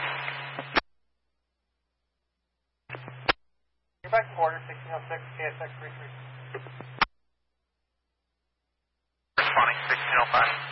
You're back to order, 1606, KSX 33. Responding, 1605.